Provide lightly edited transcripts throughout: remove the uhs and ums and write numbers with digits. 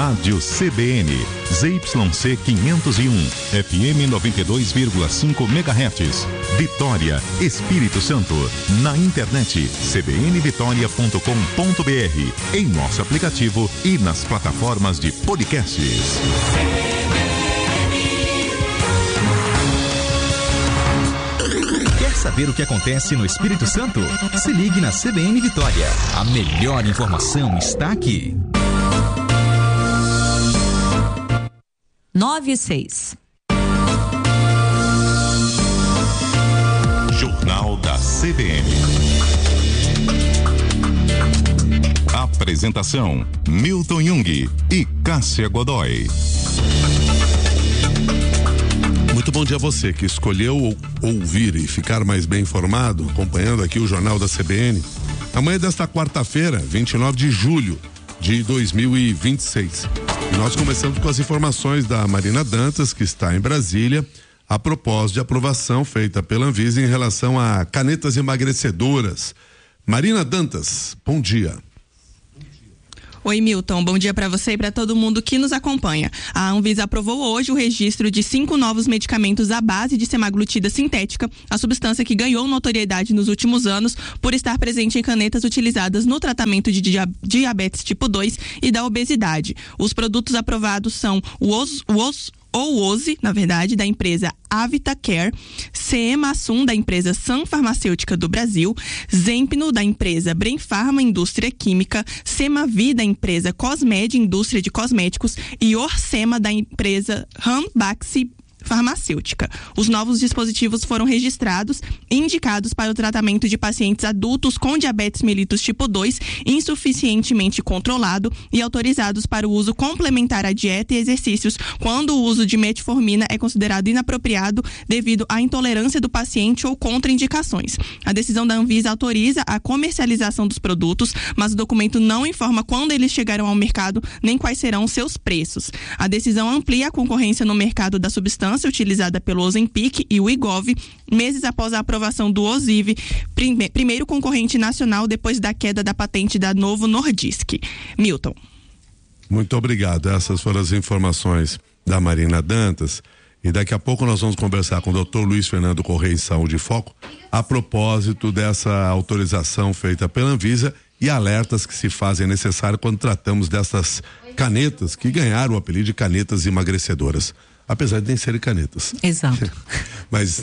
Rádio CBN, ZYC 501, FM 92,5 MHz, Vitória, Espírito Santo. Na internet, cbnvitoria.com.br, em nosso aplicativo e nas plataformas de podcasts. Quer saber o que acontece no Espírito Santo? Se ligue na CBN Vitória. A melhor informação está aqui. 9:06. Jornal da CBN. Apresentação: Milton Jung e Cássia Godoy. Muito bom dia a você que escolheu ouvir e ficar mais bem informado, acompanhando aqui o Jornal da CBN. Amanhã desta quarta-feira, 29 de julho de 2026. E nós começamos com as informações da Marina Dantas, que está em Brasília, a propósito de aprovação feita pela Anvisa em relação a canetas emagrecedoras. Marina Dantas, bom dia. Oi, Milton, bom dia para você e para todo mundo que nos acompanha. A Anvisa aprovou hoje o registro de 5 novos medicamentos à base de semaglutida sintética, a substância que ganhou notoriedade nos últimos anos por estar presente em canetas utilizadas no tratamento de diabetes tipo 2 e da obesidade. Os produtos aprovados são o Oze, na verdade, da empresa Avitacare, Ceemassum, da empresa Sun Farmacêutica do Brasil, Zempno, da empresa Brenpharma Indústria Química, Semavi, da empresa Cosmed Indústria de Cosméticos e Orsema, da empresa Ranbaxy Farmacêutica. Os novos dispositivos foram registrados e indicados para o tratamento de pacientes adultos com diabetes mellitus tipo 2 insuficientemente controlado e autorizados para o uso complementar à dieta e exercícios quando o uso de metformina é considerado inapropriado devido à intolerância do paciente ou contraindicações. A decisão da Anvisa autoriza a comercialização dos produtos, mas o documento não informa quando eles chegarão ao mercado nem quais serão seus preços. A decisão amplia a concorrência no mercado da substância utilizada pelo Ozempic e o Wegovy, meses após a aprovação do Ozivy, primeiro concorrente nacional depois da queda da patente da Novo Nordisk. Milton. Muito obrigado. Essas foram as informações da Marina Dantas. E daqui a pouco nós vamos conversar com o Dr. Luiz Fernando Correia, Saúde e Foco, a propósito dessa autorização feita pela Anvisa e alertas que se fazem necessários quando tratamos dessas canetas que ganharam o apelido de canetas emagrecedoras. Apesar de nem serem canetas. Exato. Mas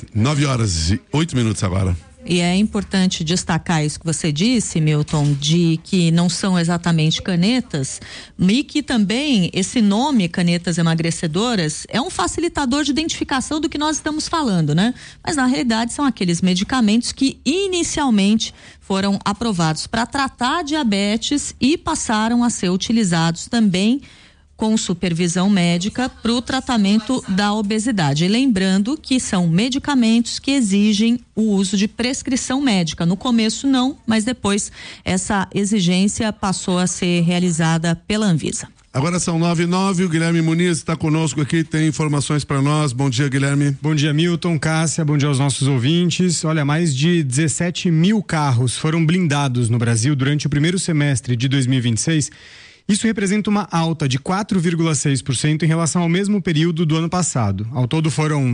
9h08 agora. E é importante destacar isso que você disse, Milton, de que não são exatamente canetas, e que também esse nome, canetas emagrecedoras, é um facilitador de identificação do que nós estamos falando, né? Mas na realidade são aqueles medicamentos que inicialmente foram aprovados para tratar diabetes e passaram a ser utilizados também com supervisão médica para o tratamento da obesidade. E lembrando que são medicamentos que exigem o uso de prescrição médica. No começo não, mas depois essa exigência passou a ser realizada pela Anvisa. Agora são 9h09, o Guilherme Muniz está conosco aqui, tem informações para nós. Bom dia, Guilherme. Bom dia, Milton, Cássia, bom dia aos nossos ouvintes. Olha, mais de 17 mil carros foram blindados no Brasil durante o primeiro semestre de 2026. Isso representa uma alta de 4,6% em relação ao mesmo período do ano passado. Ao todo foram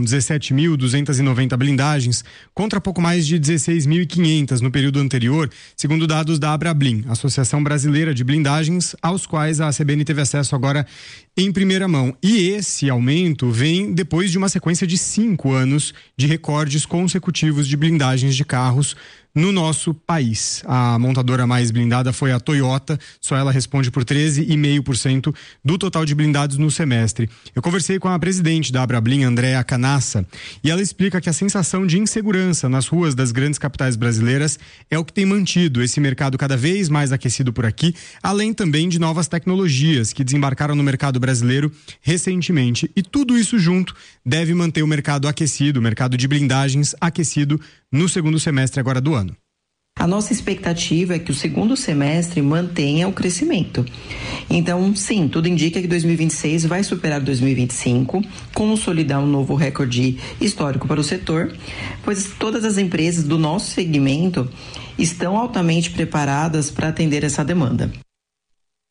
17.290 blindagens, contra pouco mais de 16.500 no período anterior, segundo dados da Abrablin, Associação Brasileira de Blindagens, aos quais a CBN teve acesso agora em primeira mão. E esse aumento vem depois de uma sequência de 5 anos de recordes consecutivos de blindagens de carros no nosso país. A montadora mais blindada foi a Toyota, só ela responde por 13,5% do total de blindados no semestre. Eu conversei com a presidente da Abrablin, Andréa Canassa, e ela explica que a sensação de insegurança nas ruas das grandes capitais brasileiras é o que tem mantido esse mercado cada vez mais aquecido por aqui, além também de novas tecnologias que desembarcaram no mercado brasileiro recentemente. E tudo isso junto deve manter o mercado aquecido, o mercado de blindagens aquecido no segundo semestre agora do ano. A nossa expectativa é que o segundo semestre mantenha o crescimento. Então, sim, tudo indica que 2026 vai superar 2025, consolidar um novo recorde histórico para o setor, pois todas as empresas do nosso segmento estão altamente preparadas para atender essa demanda.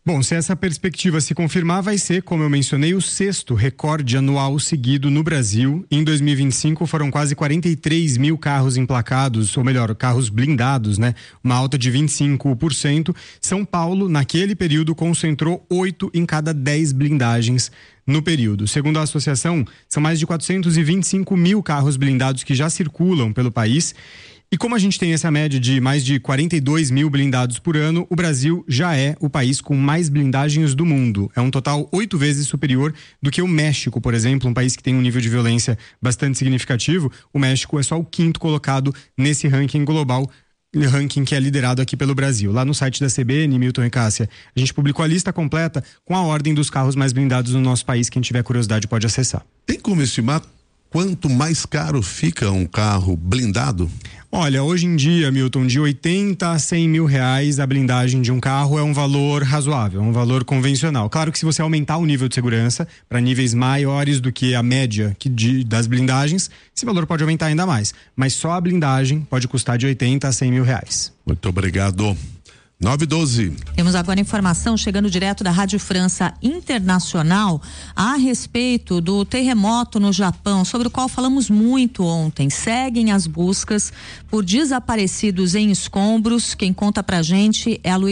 Bom, se essa perspectiva se confirmar, vai ser, como eu mencionei, o 6º recorde anual seguido no Brasil. Em 2025 foram quase 43 mil carros emplacados, ou melhor, carros blindados, né? Uma alta de 25%. São Paulo, naquele período, concentrou 8 em cada 10 blindagens no período. Segundo a associação, são mais de 425 mil carros blindados que já circulam pelo país. E como a gente tem essa média de mais de 42 mil blindados por ano, o Brasil já é o país com mais blindagens do mundo. É um total 8 vezes superior do que o México, por exemplo, um país que tem um nível de violência bastante significativo. O México é só o 5º colocado nesse ranking global, ranking que é liderado aqui pelo Brasil. Lá no site da CBN, Milton e Cássia, a gente publicou a lista completa com a ordem dos carros mais blindados no nosso país. Quem tiver curiosidade pode acessar. Tem como estimar quanto mais caro fica um carro blindado? Olha, hoje em dia, Milton, de 80 a 100 mil reais a blindagem de um carro é um valor razoável, é um valor convencional. Claro que se você aumentar o nível de segurança para níveis maiores do que a média das blindagens, esse valor pode aumentar ainda mais. Mas só a blindagem pode custar de 80 a 100 mil reais. Muito obrigado. 9:12. Temos agora informação chegando direto da Rádio França Internacional a respeito do terremoto no Japão, sobre o qual falamos muito ontem. Seguem as buscas por desaparecidos em escombros. Quem conta pra gente é a Luísa